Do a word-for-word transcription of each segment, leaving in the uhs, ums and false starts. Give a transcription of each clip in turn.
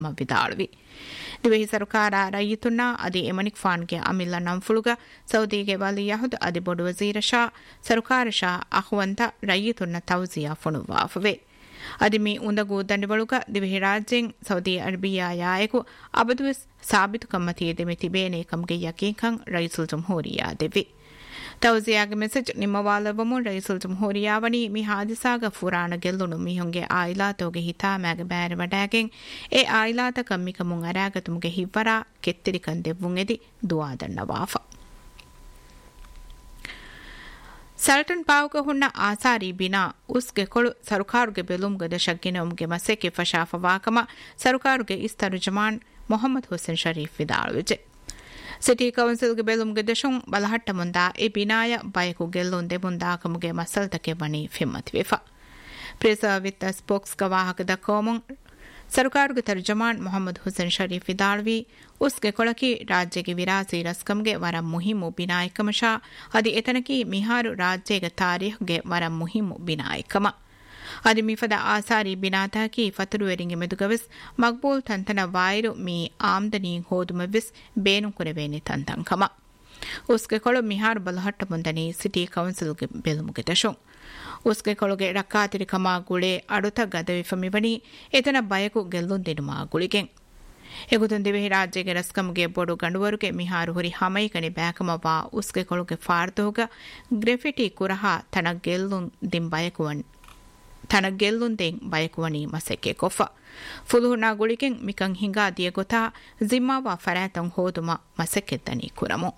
ವಿದಾಳ್ವಿ ದಿವೆಹಿ ಸರ್ಕಾರ ರೈತುನ್ನ ಅದಿ ಎಮನಿಕ್ ಫಾನ್ಗೆ ಅಮಿಲ್ಲ ನಂಫುಳುಗ ಸೌದಿಗೆ ವಾಲಿ ಯಹುದ್ ಅದಿ ಬೊಡು ವಜೀರ ಶಾ ಸರ್ಕಾರ ಶಾ ಅಹ್ವಂತ ರೈತುನ್ನ ತೌಜಿಯಾ ಫುಣುವಾಫವೆ ಅದಿಮಿ ಉಂದಗು ದಂಡಿವಳುಗ ದಿವೆಹಿ ರಾಜ್ಯಂ ಸೌದಿ ಅರಬಿಯಾ ಯಾಯಕು ಅಬದುವಿಸ್ ಸಾಬಿತು ಕಮ್ಮತಿಯೆ ದೆಮಿತಿ ಬೇನೆ ಕಮ್ಗೆ ಯಕೀಕಂ ರೈಸುಲ್ ಜಮ್ಹೂರಿಯಾ ದೆವಿ ತೌಜಿಯಾಗೆ ಮೆಸೇಜ್ ನಿಮ್ಮವಾಲವಮು ರೈಸುಲ್ ಜಮ್ಹೂರಿಯಾವನಿ ಮಿ ಹಾದಿಸಾಗ ಫುರಾಣ ಗೆಲ್ಲುಣು ಮಿಹುಂಗೆ ಆಯಿಲಾತೋಗೆ ಹಿತಾಮ್ಯಾಗೆ ಬ್ಯಾರೆ ವಡಾಗೆಂ ಎ ಆಯಿಲಾತ ಕಮ್ಮಿಕಮುಂ ಅರಾಗತುಮ್ಗೆ ಹಿವ್ವರಾ ಕೆತ್ತಿರಿಕಂ ದೆವ್ವುಂ ಎದಿ ದುವಾದಣ್ಣವಾಫ ಸಲ್ಟನ್ ಪಾವುಗ ಹುಣ್ಣ ಆಸಾರಿ ಬಿನಾ ಉಸ್ಗೆ ಕೊಳು ಸರುಕಾರುಗೆ ಬೆಲುಮ್ಗೆ ದಶಗ್ಗಿನವುಮ್ಗೆ ಮಸೆಕೆ ಫಶಾಫ ವಾಕಮ ಸರುಕಾರುಗೆ ಇಸ್ತರು ಜಮಾನ್ ಮೊಹಮ್ಮದ್ ಹುಸೇನ್ ಶರೀಫ್ ವಿದಾಳುವಿಜೆ ಸಿಟಿ ಕೌನ್ಸಿಲ್ಗೆ ಬೆಲುಮ್ಗೆ ದಶುಂ ಬಲಹಟ್ಟ ಮುಂದಾ ಎ ಬಿನಾಯ ಬಯಕು ಗೆಲ್ಲೊಂದೆ ಮುಂದಾಕಮುಗೆ ಮಸಲ್ತಕ್ಕೆ ಬಣಿ ಫಿಮ್ಮತ್ವಿಫ ಪ್ರೇಸ ವಿತ್ತ ಸ್ಪೋಕ್ಸ್ ಗವಾಹಕದ ಕೋಮುಂ ಸರುಕಾರುಗೆ ತರ್ಜಮಾನ್ ಮೊಹಮ್ಮದ್ ಹುಸೇನ್ ಶರೀಫ್ ವಿದಾಳ್ವಿ ಉಸ್ಗೆ ಕೊಳಕಿ ರಾಜ್ಯಗೆ ವಿರಾಸಿ ರಸ್ಕಂಗೆ ವರ ಮುಹಿಮು ಬಿನಾಯಕಮ ಶಾ ಅದಿ ಎತನಕಿ ಮಿಹಾರು ರಾಜ್ಯಗೆ ತಾರೀಖ್ಗೆ ವರ ಮುಹಿಮು ಬಿನಾಯಕಮ ಅದಿ ಮಿಫದ ಆಸಾರಿ ಬಿನಾತಾಕಿ ಫತರುವೆರಿಂಗೆ ಮೆದುಗವಿಸ್ ಮಕ್ಬೂಲ್ ತಂತನ ವಾಯಿರು ಮೀ ಆಮ್ದನಿ ಹೋದುಮವಿಸ್ ಬೇನು ಕುರೆವೇನೆ ತಂತಂಕಮ ಉಸ್ಗೆ ಕೊಳು ಮಿಹಾರು ಬಲಹಟ್ಟ ಮುಂದನಿ ಸಿಟಿ ಕೌನ್ಸಿಲ್ಗೆ ಬೆಲುಮುಗೆ ದಶು ಉಸ್ಗೆ ಕೊಳುಗೆ ರಕ್ಕಾತಿರಿ ಕಮಾ ಗುಳೆ ಅಡುತ ಗದವಿಫಮಿವನಿ ಎತನ ಬಯಕು ಗೆಲ್ಲುಂದೆನುಮಾ ಗುಳಿಗೆಂ ಎಗುತುನ್ ದಿವೆಹಿ ರಾಜ್ಯಗೆ ರಸ್ಕಮ್ಗೆ ಬೊಡು ಗಂಡುವರುಗೆ ಮಿಹಾರು ಹುರಿ ಹಮೈಕನಿ ಬ್ಯಾಕಮವಾ ಉಸ್ಗೆ ಕೊಳುಗೆ ಫಾರ್ತೋಗ ಗ್ರೆಫಿಟಿ ಕುರಹ ತನ ಗೆಲ್ಲುನ್ ದಿಂ ಬಯಕುವನ್ ತನ ಗೆಲ್ಲುಂದೆಂ ಬಯಕುವನಿ ಮಸೆಕೆ ಕೊಫ ಫುಲುಹುನಾ ಗುಳಿಗೆಂ ಮಿಕಂ ಹಿಂಗಾ ದಿಯ ಗೊತಾ ಜಿಮ್ಮಾವಾ ಫರಾತಂ ಹೋದುಮ ಮಸೆಕೆದ್ದನಿ ಕುರಮು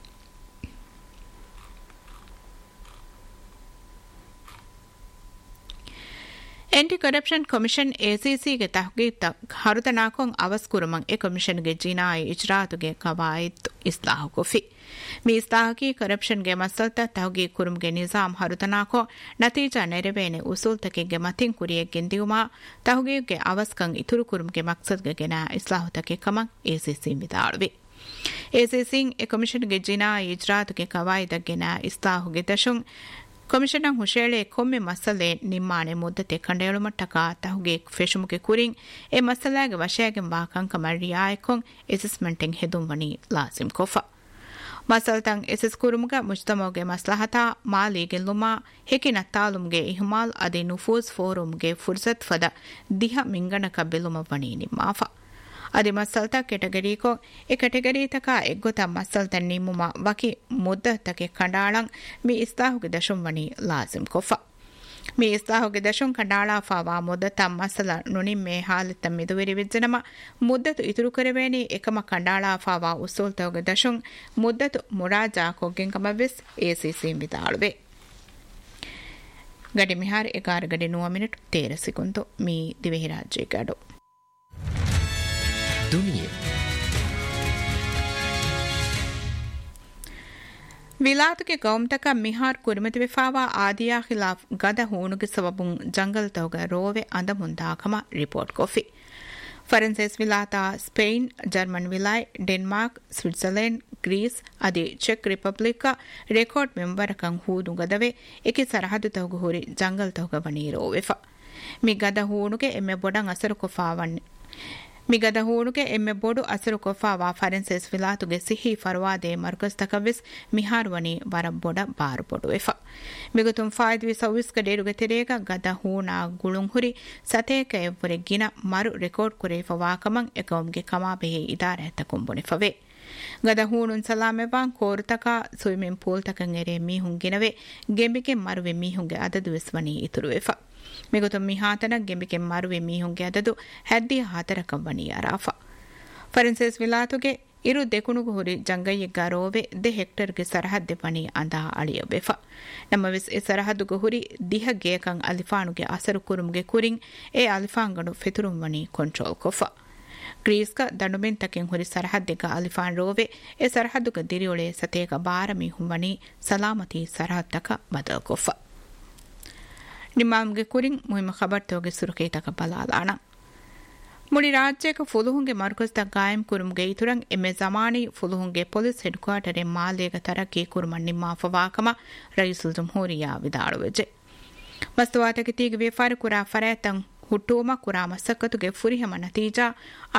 एंटी करप्शन कमीशन एसीसी के तहकीक हरुतनाकों अवस्कुरमं ए कमीशन के जिनाई इजरात के कवायद इस्लाह कोफी मी इस्लाह की करप्शन के मसलता तहकीक कुरुम के निजाम हरुतनाको नतीजा नेरवेने उसूल तके के मतिंग कुरिये गिंदियुमा तहकीक के अवस्कंग इतुरु कुरुम के मकसद के गेना इस्लाह तके कमं एसीसी मिदाळवी एसीसी ए कमीशन के जिनाई इजरात के कवायद गेना इस्लाह के दशुं ಕಮಿಷನ್ ಹುಷೇಳೆ ಕೊಮ್ಮೆ ಮಸಲೆ ನಿಮ್ಮಾಣೆ ಮುದ್ದತೆ ಕಂಡೇಳು ಮಟ್ಟಕ ತಹುಗೆ ಫೆಶುಮುಗೆ ಕುರಿಂ ಎ ಮಸಲಾಗೆ ವಶಯಾಗೆ ಬಾಕಂಕ ಮರಿಯಾಯಕೊಂ ಅಸೆಸ್ಮೆಂಟಿಂಗ್ ಹೆದುಂವನಿ ಲಾಸಿಂ ಕೊಫಾ ಮಸಲ್ತಂ ಎಸೆಸ್ ಕುರುಮುಗ ಮುಜ್ತಮೋಗೆ ಮಸ್ಲಹತಾ ಮಾಲಿಗೆ ಲುಮಾ ಹೆಕಿನ ತಾಲುಮ್ಗೆ ಇಹ್ಮಾಲ್ ಅದೆ ನುಫೂಸ್ ಫೋರುಮ್ಗೆ ಫುರ್ಸತ್ ಫದ ದಿಹ ಮಿಂಗಣಕ ಬೆಲುಮವನಿ ನಿಮ್ಮಾಫಾ ಅದಿ ಮಸಲ್ತ ಕೆಟಗರಿಕೊ ಎ ಕೆಟಗರಿ ತಕ ಎಗ್ಗೊತ ಮಸಲ್ತ ನಿಮ್ಮುಮ ವಕಿ ಮುದ್ದತಕೆ ಕಂಡಾಳಂ ಮಿ ಇಸ್ಲಾಹುಗೆ ದಶುಂವನಿ ಲಾಜಿಮ್ ಕೊಫಾ ಮಿ ಇಸ್ಲಾಹುಗೆ ದಶುಂ ಕಂಡಾಳಾ ಫಾವಾ ಮುದ್ದತ ಮಸಲ ನುನಿಮ್ಮೆ ಹಾಲಿತ ಮಿದುವಿರಿ ವಿಜ್ಜನಮ ಮುದ್ದತು ಇತುರು ಕರೆವೇನಿ ಎಕಮ ಕಂಡಾಳಾ ಫಾವಾ ಉಸೂಲ್ತಹುಗೆ ದಶುಂ ಮುದ್ದತು ಮುರಾಜಾ ಕೊಗ್ಗೆಂ ಕಮವಿಸ್ ಎಸಿಸಿ ಮಿದಾಳುವೆ ಗಡಿ ಮಿಹಾರ್ ಎಗಾರ ಗಡಿ ನೂವ ಮಿನಿಟ್ ತೇರ ಸಿಗುಂತು ಮೀ ದಿವೆಹಿ ರಾಜ್ಯ ಗಡು दुनिया विलात के गौम तक मिहार कुरमत विफावा आदिया खिलाफ गदा होनु के सबबुं जंगल तोगा रोवे अंद मुंदाकमा report coffee फरेंसेस विलाता Spain German विलाय Denmark Switzerland Greece अदि ಚೆಕ್ ರಿಪಬ್ಲಿಕ್ ರೆಕಾರ್ಡ್ ಮೆಂಬರ್ ಕಂ ಹೂದು ಗದವೆ ಏಕೆ ಸರಹದು ತೋಗ ಹೋರಿ ಜಂಗಲ್ ತೋಗ ಬನಿ ರೋವೆಫಾ ಮಿ ಗದ ಹೋನುಗೆ ಎಮ್ಮೆ ಬೊಡಂ ಅಸರು ಕೊಫಾವನ್ ಮಿಗದ ಹೂಣುಗೆ ಎಮ್ಮೆ ಬೋಡು ಅಸರು ಕೊಫಾವಾ ಫರೆನ್ಸೆಸ್ ವಿಲಾತುಗೆ ಸಿಹಿ ಫರ್ವಾದೆ ಮರ್ಕಸ್ ತಕವಿಸ್ ಮಿಹಾರ್ವನಿ ವರ ಬೊಡ ಬಾರು ಬೊಡುವೆಫ ಮಿಗುತುಂ ಫಾಯ್ದ್ವಿ ಸೌವಿಸ್ ಕಡೇರುಗೆ ತೆರೇಗ ಗದ ಹೂಣ ಗುಳುಂ ಹುರಿ ಸತೇಕ ಎವ್ವರೆ ಗಿನ ಮರು ರೆಕಾರ್ಡ್ ಕುರೇಫವಾ ಕಮಂ ಎಕವಂಗೆ ಕಮಾಬೆಹೆ ಇದಾರೆ ತಕುಂಬುನಿಫವೆ ಗದ ಹೂಣುನ್ ಸಲಾಮೆವಾಂ ಕೋರುತಕ ಸ್ವಿಮ್ಮಿಂಗ್ ಪೂಲ್ ತಕಂ ಎರೆ ಮೀಹುಂ ಗಿನವೆ ಗೆಂಬಿಗೆ ಮರುವೆ ಮೀಹುಂಗೆ ಅದದು ವಿಸ್ವನಿ ಇತುರುವೆಫ ಮಿಗುತುಂ ಮಿಹಾತನ ಗೆಂಬಿಗೆ ಮರುವೆ ಮೀಹುಂಗೆ ಅದದು ಹದ್ದಿಯ ಹಾತರಕಂ ವನಿಯಾರಾಫ ಫರೆನ್ಸೆಸ್ ವಿಲಾತುಗೆ ಇರು ದೆಕುಣುಗು ಹುರಿ ಜಂಗಯ್ಯಗ ರೋವೆ ದೆ ಹೆಕ್ಟರ್ಗೆ ಸರಹದ್ದೆ ಪಣಿ ಅಂದ ಅಳಿಯವೆಫ ನಮ್ಮ ವಿಸ್ ಎ ಸರಹದ್ದುಗು ಹುರಿ ದಿಹ ಗೇಕಂ ಅಲಿಫಾನುಗೆ ಅಸರು ಕುರುಮ್ಗೆ ಕುರಿಂ ಎ ಅಲಿಫಾಂಗಣು ಫೆತುರುಂ ವನಿ ಕಂಟ್ರೋಲ್ ಕೊಫ ಗ್ರೀಸ್ಕ ದಂಡುಮೆನ್ ತಕೆಂ ಹುರಿ ಸರಹದ್ದೆಗ ಅಲಿಫಾನ್ ರೋವೆ ಎ ಸರಹದ್ದುಗ ದಿರಿಯೊಳೆ ಸತೇಗ ಬಾರ ಮೀಹುಂ ವನಿ ಸಲಾಮತಿ ಸರಹದ್ದಕ ಬದಲ್ ಕೊಫ ನಿಮ್ಮಾಮ್ಗೆ ಕುರಿಂ ಮುಹಿಮ ಖಬರ್ ತೋಗೆ ಸುರುಕೇತಕ ಬಲಾಲಾಣ ಮುಡಿ ರಾಜ್ಯಕ ಫುಲುಹುಂಗೆ ಮರ್ಕಸ್ತ ಗಾಯಂ ಕುರುಮ್ಗೆ ಇತುರಂ ಎಮ್ಮೆ Zamani ಫುಲುಹುಂಗೆ police head quarter ಮಾಲೇಗ ತರಕಿ Kuruman ನಿಮ್ಮಾ ಫವಾಕಮ ರೈಸುಲ್ ಜಮ್ಹೂರಿಯಾ ವಿದಾಳುವೆಜೆ ಮಸ್ತವಾತಕ ತೀಗ ವ್ಯಾಪಾರ ಕುರಾ ಫರಾತಂ ಹುಟ್ಟುಮ ಕುರಾ ಮಸಕ್ಕತುಗೆ ಫುರಿಹಮ ನತೀಜಾ